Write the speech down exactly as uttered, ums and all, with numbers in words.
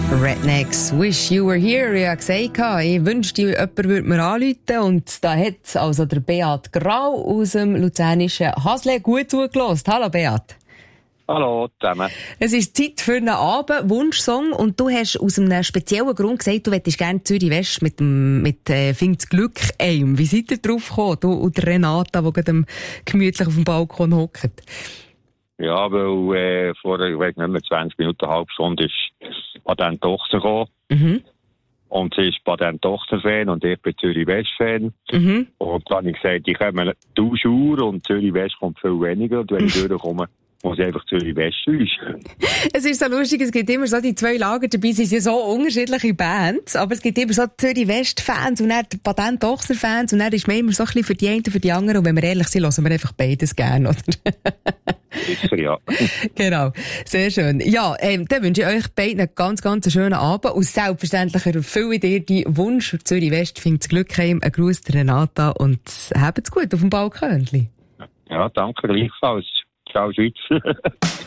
Rednecks, Wish You Were Here. Ich habe gesagt, ich wünschte, jemand würde mir anrufen. Und da hat also der Beat Grau aus dem luzernischen Hasle gut zugelassen. Hallo Beat. Hallo zusammen. Es ist Zeit für einen Abend-Wunschsong und du hast aus einem speziellen Grund gesagt, du möchtest gerne Zürich West mit dem mit äh, «Find's Glück» aim. Wie seid ihr drauf gekommen, du und Renata, die gerade gemütlich auf dem Balkon hockt? Ja, weil äh, vor ich weiß nicht mehr, zwanzig Minuten, eine halbe Stunde ist Patent-Tochter gekommen. Mhm. Und sie ist Patent-Tochter-Fan und ich bin Zürich-West-Fan. Mhm. Und dann habe ich gesagt, ich komme tausend und Zürich-West kommt viel weniger. Und wenn ich durchkomme, muss ich einfach Zürich-West wünschen. Es ist so lustig, es gibt immer so die zwei Lager, dabei sind ja so unterschiedliche Bands, aber es gibt immer so Zürich-West-Fans und dann die Patent-Tochter-Fans und dann ist man immer so ein bisschen für die einen und für die anderen und wenn wir ehrlich sind, hören wir einfach beides gerne, oder? Sicher, ja. Genau, sehr schön. Ja, ähm, dann wünsche ich euch beiden einen ganz, ganz schönen Abend und selbstverständlich erfülle ich dir die Wunsch für Zürich-West, find's Glück heim, ein Gruß der Renata und habt's gut auf dem Balkönchen. Ja, danke gleichfalls. Ciao, Schweiz.